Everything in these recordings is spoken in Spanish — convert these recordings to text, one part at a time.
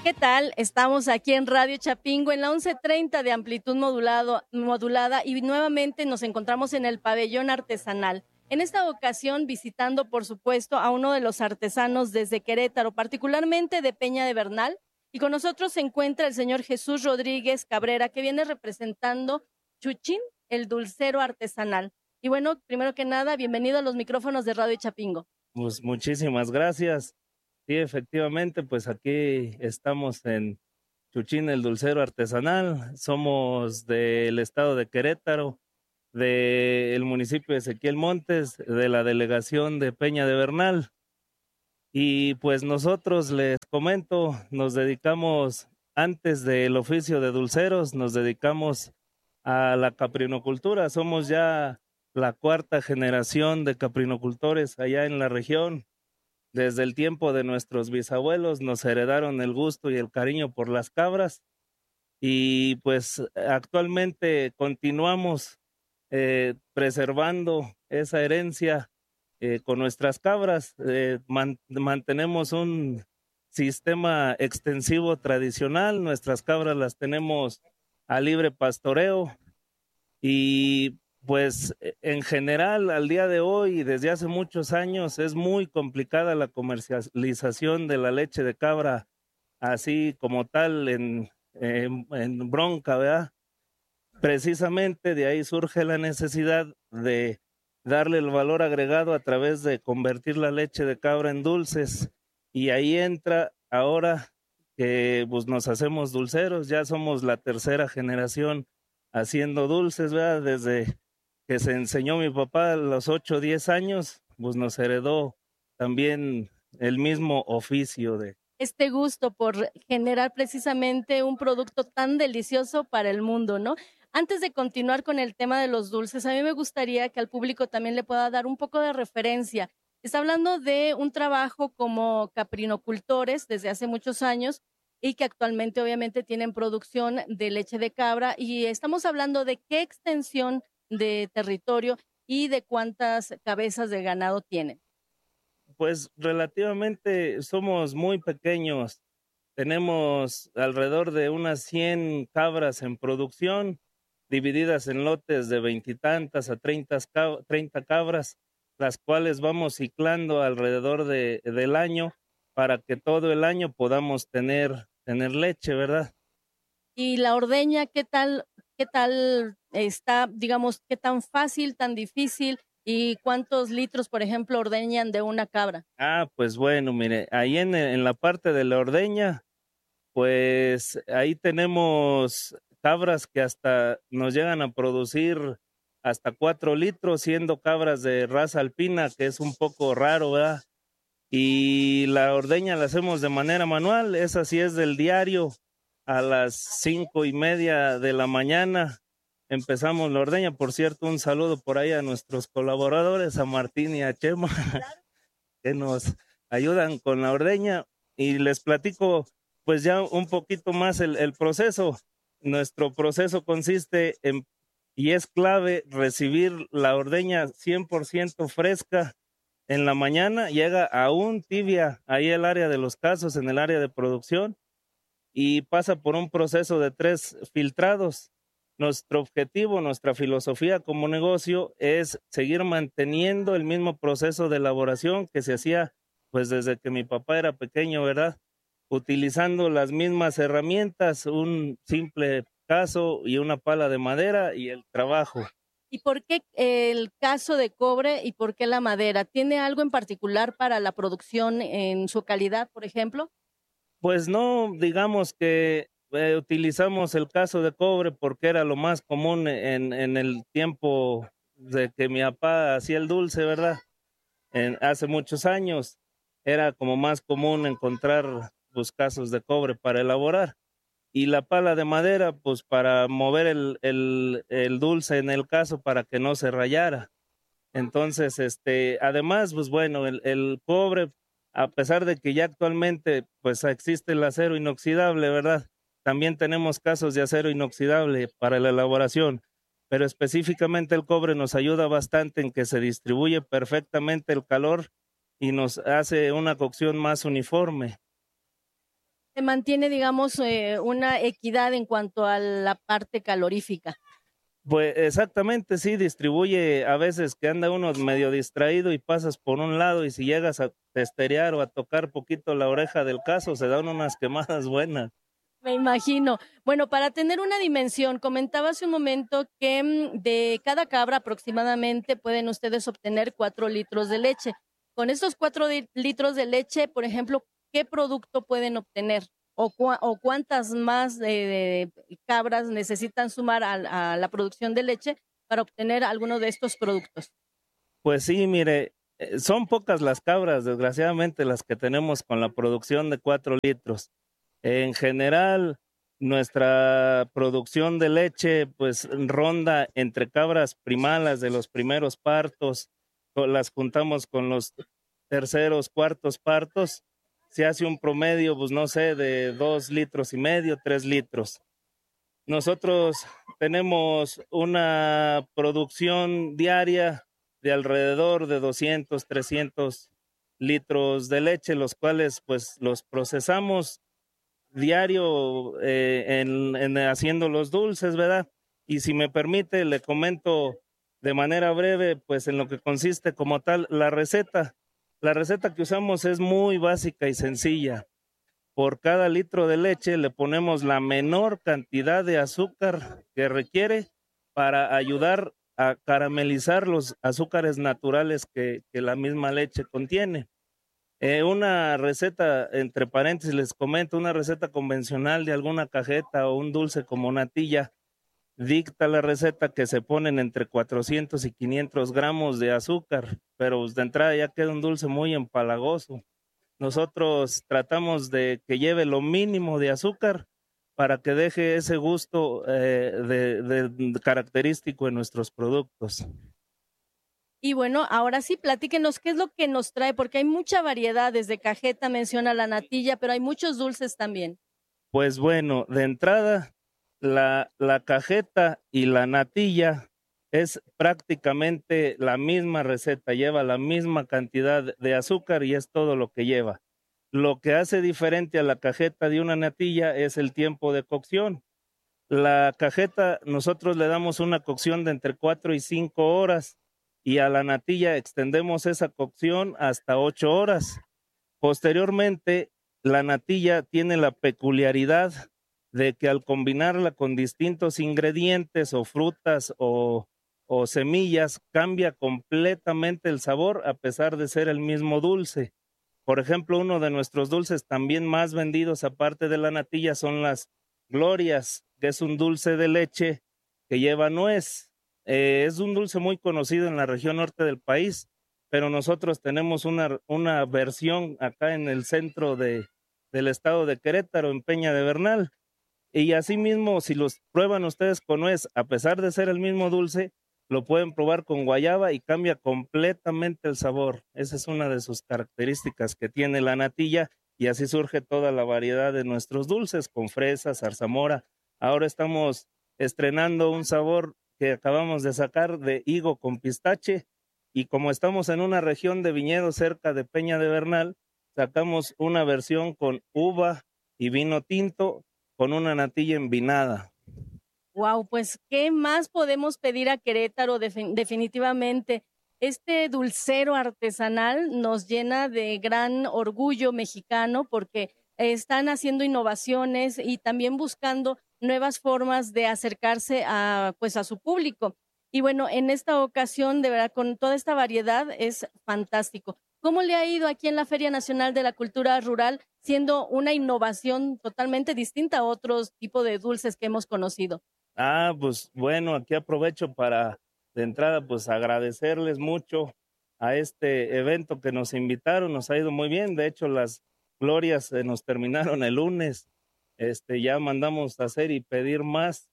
¿Qué tal? Estamos aquí en Radio Chapingo en la 11:30 de amplitud modulada y nuevamente nos encontramos en el pabellón artesanal. En esta ocasión visitando, por supuesto, a uno de los artesanos desde Querétaro, particularmente de Peña de Bernal. Y con nosotros se encuentra el señor Jesús Rodríguez Cabrera, que viene representando Chuchín, el dulcero artesanal. Y bueno, primero que nada, bienvenido a los micrófonos de Radio Chapingo. Pues muchísimas gracias. Sí, efectivamente, pues aquí estamos en Chuchín, el dulcero artesanal. Somos del estado de Querétaro, del municipio de Ezequiel Montes, de la delegación de Peña de Bernal. Y pues nosotros les comento, nos dedicamos, antes del oficio de dulceros, nos dedicamos a la caprinocultura. Somos ya la cuarta generación de caprinocultores allá en la región. Desde el tiempo de nuestros bisabuelos nos heredaron el gusto y el cariño por las cabras y pues actualmente continuamos preservando esa herencia con nuestras cabras. Mantenemos un sistema extensivo tradicional, nuestras cabras las tenemos a libre pastoreo y pues en general al día de hoy y desde hace muchos años es muy complicada la comercialización de la leche de cabra así como tal en bronca, ¿verdad? Precisamente de ahí surge la necesidad de darle el valor agregado a través de convertir la leche de cabra en dulces y ahí entra ahora que pues nos hacemos dulceros, ya somos la tercera generación haciendo dulces, ¿verdad? Desde que se enseñó mi papá a los 8 o 10 años, pues nos heredó también el mismo oficio de... Este gusto por generar precisamente un producto tan delicioso para el mundo, ¿no? Antes de continuar con el tema de los dulces, a mí me gustaría que al público también le pueda dar un poco de referencia. Está hablando de un trabajo como caprinocultores desde hace muchos años y que actualmente obviamente tienen producción de leche de cabra y estamos hablando de qué extensión de territorio y de cuántas cabezas de ganado tienen. Pues relativamente somos muy pequeños. Tenemos alrededor de unas 100 cabras en producción, divididas en lotes de veintitantas a 30 cabras, las cuales vamos ciclando alrededor del año para que todo el año podamos tener leche, ¿verdad? Y la ordeña, qué tal está, digamos, qué tan fácil, tan difícil y cuántos litros, por ejemplo, ordeñan de una cabra? Pues bueno, mire, ahí en la parte de la ordeña, pues ahí tenemos cabras que hasta nos llegan a producir hasta 4 litros, siendo cabras de raza alpina, que es un poco raro, ¿verdad? Y la ordeña la hacemos de manera manual, esa sí es del diario, a las 5:30 de la mañana empezamos la ordeña. Por cierto, un saludo por ahí a nuestros colaboradores, a Martín y a Chema, que nos ayudan con la ordeña y les platico pues ya un poquito más el proceso. Nuestro proceso consiste en, y es clave, recibir la ordeña 100% fresca en la mañana, llega aún tibia ahí el área de los casos, en el área de producción, y pasa por un proceso de 3 filtrados. Nuestro objetivo, nuestra filosofía como negocio es seguir manteniendo el mismo proceso de elaboración que se hacía pues desde que mi papá era pequeño, ¿verdad? Utilizando las mismas herramientas, un simple caso y una pala de madera y el trabajo. ¿Y por qué el caso de cobre y por qué la madera? ¿Tiene algo en particular para la producción en su calidad, por ejemplo? Pues no, digamos que utilizamos el caso de cobre porque era lo más común en el tiempo de que mi papá hacía el dulce, ¿verdad? Hace muchos años era como más común encontrar los casos de cobre para elaborar. Y la pala de madera, pues para mover el dulce en el caso para que no se rayara. Entonces, además, pues bueno, el cobre, a pesar de que ya actualmente pues existe el acero inoxidable, ¿verdad? También tenemos casos de acero inoxidable para la elaboración, pero específicamente el cobre nos ayuda bastante en que se distribuye perfectamente el calor y nos hace una cocción más uniforme. se mantiene, digamos, una equidad en cuanto a la parte calorífica. Pues exactamente, sí, distribuye a veces que anda uno medio distraído y pasas por un lado y si llegas a testerear o a tocar poquito la oreja del caso, se dan unas quemadas buenas. Me imagino. Bueno, para tener una dimensión, comentaba hace un momento que de cada cabra aproximadamente pueden ustedes obtener 4 litros de leche. Con estos 4 litros de leche, por ejemplo, ¿qué producto pueden obtener? ¿O cuántas más cabras necesitan sumar a la producción de leche para obtener alguno de estos productos? Pues sí, mire, son pocas las cabras, desgraciadamente, las que tenemos con la producción de 4 litros. En general, nuestra producción de leche pues ronda entre cabras primalas de los primeros partos, las juntamos con los terceros, cuartos partos, se hace un promedio, pues no sé, de 2,5 litros, 3 litros. Nosotros tenemos una producción diaria de alrededor de 200, 300 litros de leche, los cuales pues los procesamos diario haciendo los dulces, ¿verdad? Y si me permite, le comento de manera breve, pues en lo que consiste como tal la receta. La receta que usamos es muy básica y sencilla. Por cada litro de leche le ponemos la menor cantidad de azúcar que requiere para ayudar a caramelizar los azúcares naturales que la misma leche contiene. Una receta, entre paréntesis les comento, una receta convencional de alguna cajeta o un dulce como natilla, dicta la receta que se ponen entre 400 y 500 gramos de azúcar, pero de entrada ya queda un dulce muy empalagoso. Nosotros tratamos de que lleve lo mínimo de azúcar para que deje ese gusto característico en nuestros productos. Y bueno, ahora sí, platíquenos qué es lo que nos trae, porque hay mucha variedad, desde cajeta menciona la natilla, pero hay muchos dulces también. Pues bueno, de entrada, la cajeta y la natilla es prácticamente la misma receta, lleva la misma cantidad de azúcar y es todo lo que lleva. Lo que hace diferente a la cajeta de una natilla es el tiempo de cocción. La cajeta nosotros le damos una cocción de entre 4 y 5 horas y a la natilla extendemos esa cocción hasta 8 horas. Posteriormente, la natilla tiene la peculiaridad de que al combinarla con distintos ingredientes o frutas o semillas, cambia completamente el sabor a pesar de ser el mismo dulce. Por ejemplo, uno de nuestros dulces también más vendidos aparte de la natilla son las glorias, que es un dulce de leche que lleva nuez. Es un dulce muy conocido en la región norte del país, pero nosotros tenemos una versión acá en el centro del estado de Querétaro, en Peña de Bernal. Y asimismo, si los prueban ustedes con nuez, a pesar de ser el mismo dulce, lo pueden probar con guayaba y cambia completamente el sabor. Esa es una de sus características que tiene la natilla y así surge toda la variedad de nuestros dulces con fresas, zarzamora. Ahora estamos estrenando un sabor que acabamos de sacar de higo con pistache y como estamos en una región de viñedo cerca de Peña de Bernal, sacamos una versión con uva y vino tinto con una natilla envinada. Wow, pues, ¿qué más podemos pedir a Querétaro? Definitivamente, este dulcero artesanal nos llena de gran orgullo mexicano porque están haciendo innovaciones y también buscando nuevas formas de acercarse a, pues, a su público. Y bueno, en esta ocasión, de verdad, con toda esta variedad es fantástico. ¿Cómo le ha ido aquí en la Feria Nacional de la Cultura Rural, siendo una innovación totalmente distinta a otros tipos de dulces que hemos conocido? Pues bueno, aquí aprovecho para de entrada pues agradecerles mucho a este evento que nos invitaron, nos ha ido muy bien, de hecho las glorias se nos terminaron el lunes, ya mandamos a hacer y pedir más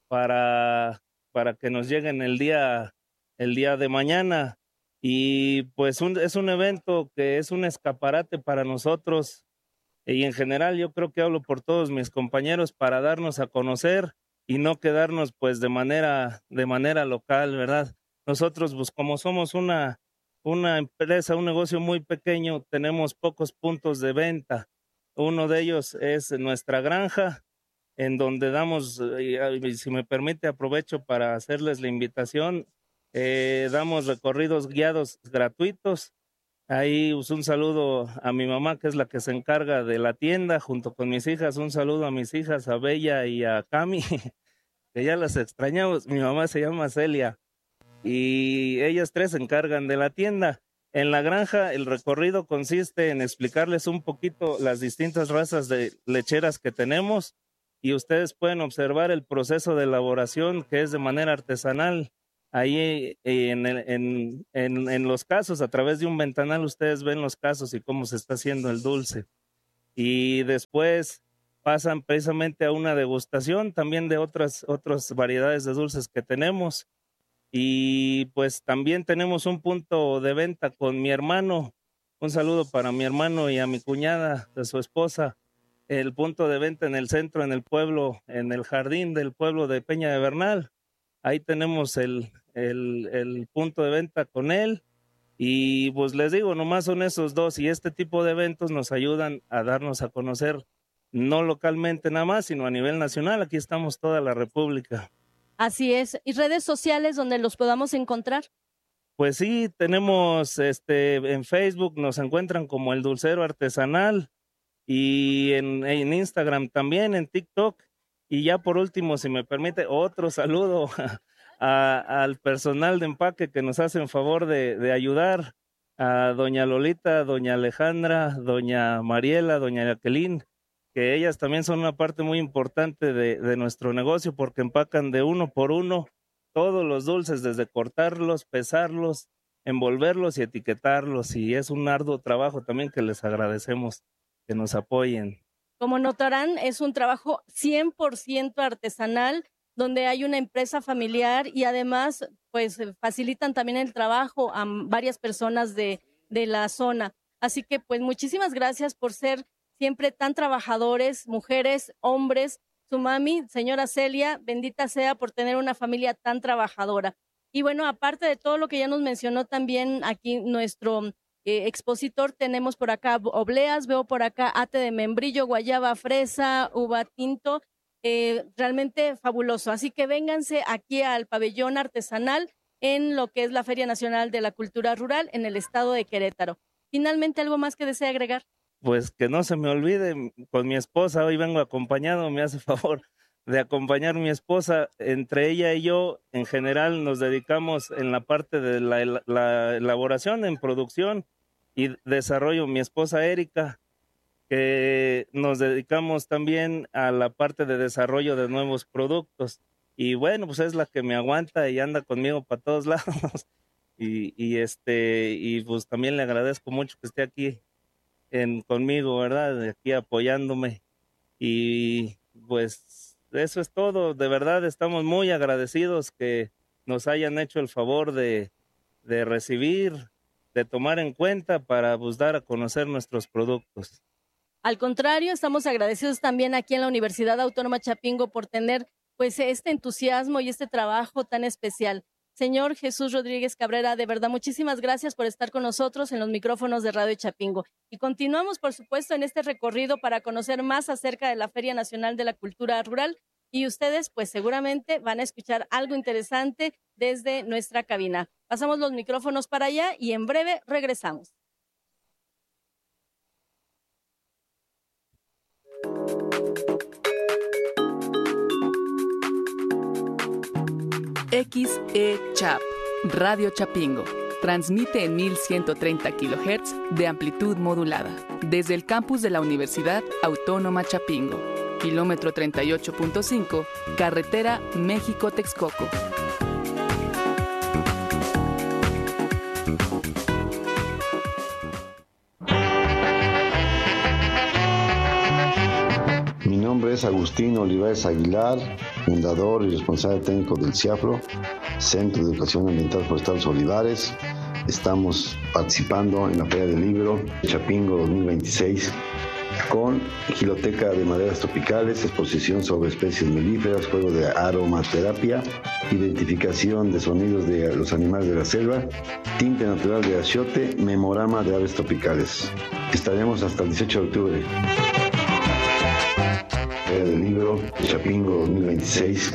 para que nos lleguen el día de mañana y pues es un evento que es un escaparate para nosotros y en general yo creo que hablo por todos mis compañeros para darnos a conocer y no quedarnos pues de manera local, ¿verdad? Nosotros pues como somos una empresa, un negocio muy pequeño, tenemos pocos puntos de venta Uno de ellos es nuestra granja, en donde damos, si me permite, aprovecho para hacerles la invitación, damos recorridos guiados gratuitos. Ahí un saludo a mi mamá, que es la que se encarga de la tienda, junto con mis hijas. Un saludo a mis hijas, a Bella y a Cami, que ya las extrañamos. Mi mamá se llama Celia y ellas tres se encargan de la tienda. En la granja el recorrido consiste en explicarles un poquito las distintas razas de lecheras que tenemos, y ustedes pueden observar el proceso de elaboración, que es de manera artesanal. Ahí en los casos, a través de un ventanal, ustedes ven los casos y cómo se está haciendo el dulce. Y después pasan precisamente a una degustación también de otras variedades de dulces que tenemos. Y pues también tenemos un punto de venta con mi hermano. Un saludo para mi hermano y a mi cuñada, de su esposa. El punto de venta en el centro, en el pueblo, en el jardín del pueblo de Peña de Bernal. Ahí tenemos el punto de venta con él. Y pues les digo, nomás son esos dos, y este tipo de eventos nos ayudan a darnos a conocer, no localmente nada más, sino a nivel nacional. Aquí estamos toda la República. Así es. ¿Y redes sociales donde los podamos encontrar? Pues sí, tenemos en Facebook, nos encuentran como El Dulcero Artesanal, y en Instagram también, en TikTok. Y ya por último, si me permite, otro saludo al personal de empaque que nos hacen favor de ayudar, a doña Lolita, doña Alejandra, doña Mariela, doña Jacqueline, que ellas también son una parte muy importante de nuestro negocio, porque empacan de uno por uno todos los dulces, desde cortarlos, pesarlos, envolverlos y etiquetarlos, y es un arduo trabajo también que les agradecemos que nos apoyen. Como notarán, es un trabajo 100% artesanal, donde hay una empresa familiar, y además pues facilitan también el trabajo a varias personas de la zona. Así que pues muchísimas gracias por ser siempre tan trabajadores, mujeres, hombres. Su mami, señora Celia, bendita sea por tener una familia tan trabajadora. Y bueno, aparte de todo lo que ya nos mencionó también aquí nuestro expositor, tenemos por acá obleas, veo por acá ate de membrillo, guayaba, fresa, uva tinto, realmente fabuloso. Así que vénganse aquí al pabellón artesanal en lo que es la Feria Nacional de la Cultura Rural en el estado de Querétaro. Finalmente, ¿algo más que desea agregar? Pues que no se me olvide, con mi esposa, hoy vengo acompañado, me hace favor de acompañar mi esposa. Entre ella y yo, en general, nos dedicamos en la parte de la elaboración, en producción y desarrollo. Mi esposa Erika, que nos dedicamos también a la parte de desarrollo de nuevos productos. Y bueno, pues es la que me aguanta y anda conmigo para todos lados. Y pues también le agradezco mucho que esté aquí conmigo, ¿verdad? Aquí apoyándome. Y pues eso es todo. De verdad estamos muy agradecidos que nos hayan hecho el favor de recibir, de tomar en cuenta para pues dar a conocer nuestros productos. Al contrario, estamos agradecidos también aquí en la Universidad Autónoma Chapingo por tener pues este entusiasmo y este trabajo tan especial. Señor Jesús Rodríguez Cabrera, de verdad, muchísimas gracias por estar con nosotros en los micrófonos de Radio Chapingo. Y continuamos, por supuesto, en este recorrido para conocer más acerca de la Feria Nacional de la Cultura Rural. Y ustedes, pues seguramente van a escuchar algo interesante desde nuestra cabina. Pasamos los micrófonos para allá y en breve regresamos. XE-Chap, Radio Chapingo. Transmite en 1130 kHz de amplitud modulada. Desde el campus de la Universidad Autónoma Chapingo. Kilómetro 38.5, carretera México-Texcoco. Mi nombre es Agustín Olivares Aguilar, fundador y responsable técnico del CIAFRO, Centro de Educación Ambiental Forestal Olivares. Estamos participando en la Feria del Libro Chapingo 2026 con giloteca de maderas tropicales, exposición sobre especies melíferas, juego de aromaterapia, identificación de sonidos de los animales de la selva, tinte natural de achiote, memorama de aves tropicales. Estaremos hasta el 18 de octubre. Feria del Libro de Chapingo 2026.